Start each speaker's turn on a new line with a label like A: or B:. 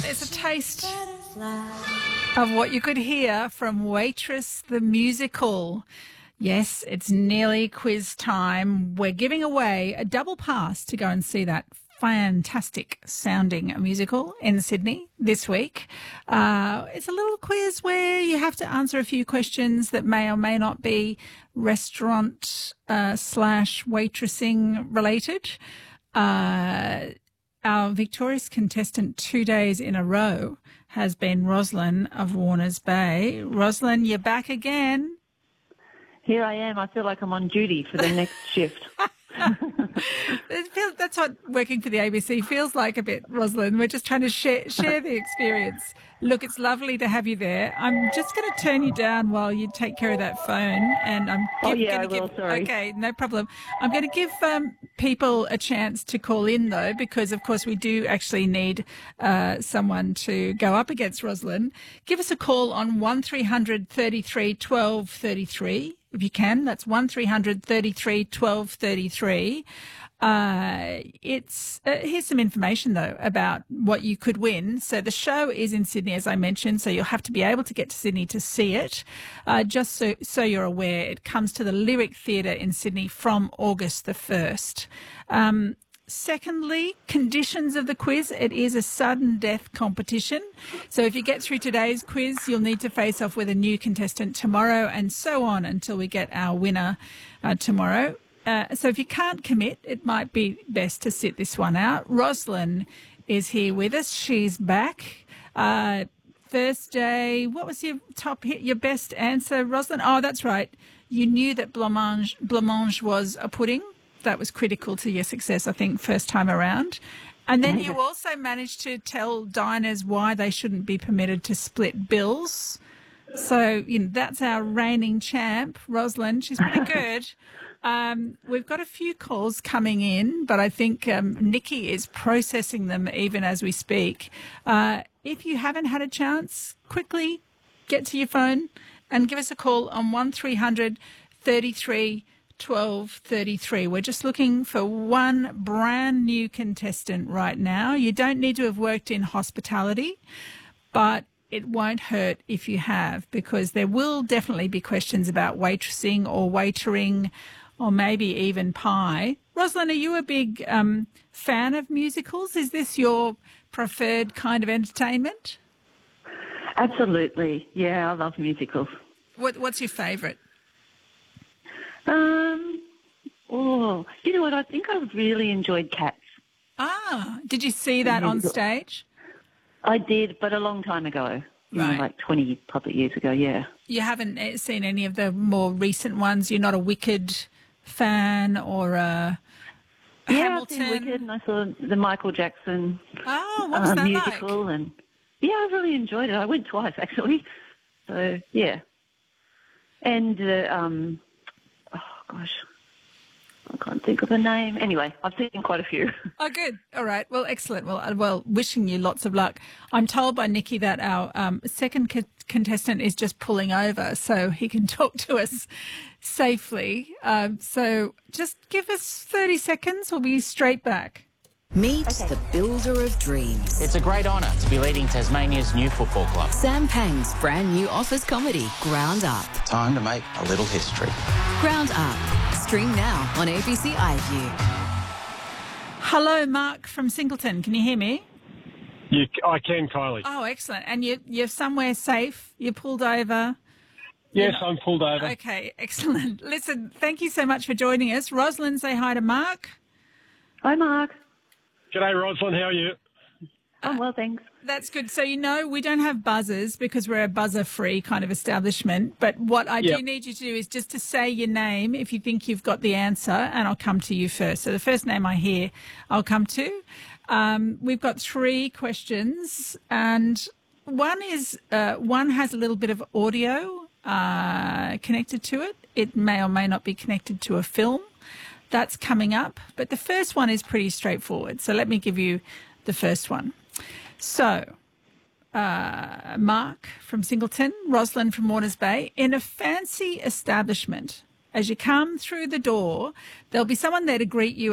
A: It's a taste of what you could hear from Waitress the Musical. Yes, it's nearly quiz time. We're giving away a double pass to go and see that fantastic sounding musical in Sydney this week. It's a little quiz where you have to answer a few questions that may or may not be restaurant slash waitressing related. Our victorious contestant 2 days in a row has been Roslyn of Warners Bay. Roslyn, you're back again.
B: Here I am. I feel like I'm on duty for the next shift.
A: That's what working for the ABC feels like a bit, Roslyn. We're just trying to share the experience. Look, it's lovely to have you there. I'm just going to turn you down while you take care of that phone. And I'm
B: Sorry.
A: Okay, no problem. I'm going to give people a chance to call in, though, because, of course, we do actually need someone to go up against Roslyn. Give us a call on 1300 33 12 33. If you can, that's 1300 33 12 33. Here's some information, though, about what you could win. So the show is in Sydney, as I mentioned, so you'll have to be able to get to Sydney to see it. Just so you're aware, it comes to the Lyric Theatre in Sydney from August the 1st. Secondly, conditions of the quiz. It is a sudden death competition. So if you get through today's quiz, you'll need to face off with a new contestant tomorrow and so on until we get our winner tomorrow. So if you can't commit, it might be best to sit this one out. Roslyn is here with us. She's back. Thursday, what was your best answer, Roslyn? Oh, that's right. You knew that blancmange was a pudding. That was critical to your success, I think, first time around. And then you also managed to tell diners why they shouldn't be permitted to split bills. So, that's our reigning champ, Roslyn. She's pretty good. We've got a few calls coming in, but I think Nikki is processing them even as we speak. If you haven't had a chance, quickly get to your phone and give us a call on 1300 33 12 33. We're just looking for one brand new contestant right now. You don't need to have worked in hospitality, but it won't hurt if you have, because there will definitely be questions about waitressing or waitering or maybe even pie. Roslyn, are you a big fan of musicals? Is this your preferred kind of entertainment?
B: Absolutely. Yeah, I love musicals.
A: What's your favourite?
B: You know what? I think I really enjoyed Cats.
A: Ah, did you see that on stage?
B: I did, but a long time ago.
A: Right.
B: Like 20 probably years ago, yeah.
A: You haven't seen any of the more recent ones? You're not a Wicked fan or a Hamilton?
B: I've seen Wicked, and I saw the Michael Jackson
A: what was that
B: musical.
A: like?
B: And yeah, I really enjoyed it. I went twice, actually. So, yeah. And I can't think of the name. Anyway, I've seen quite a few.
A: Oh, good. All right. Well, excellent. Well, wishing you lots of luck. I'm told by Nikki that our second contestant is just pulling over so he can talk to us safely. So just give us 30 seconds. We'll be straight back.
C: Meet the builder of dreams.
D: It's a great honour to be leading Tasmania's new football club.
C: Sam Pang's brand new office comedy, Ground Up.
E: Time to make a little history.
C: Ground Up. Stream now on ABC iView.
A: Hello, Mark from Singleton. Can you hear me?
F: I can, Kylie.
A: Oh, excellent. And you're somewhere safe? You're pulled over?
F: Yes, I'm pulled over.
A: Okay, excellent. Listen, thank you so much for joining us. Roslyn, say hi to Mark.
B: Hi, Mark.
F: G'day, Roslyn. How are you?
B: I'm well, thanks.
A: That's good. So, we don't have buzzers because we're a buzzer-free kind of establishment. But what I do need you to do is just to say your name if you think you've got the answer, and I'll come to you first. So the first name I hear, I'll come to. We've got 3 questions, and one has a little bit of audio connected to it. It may or may not be connected to a film. That's coming up. But the first one is pretty straightforward. So let me give you the first one. So, Mark from Singleton, Roslyn from Warners Bay, in a fancy establishment, as you come through the door, there'll be someone there to greet you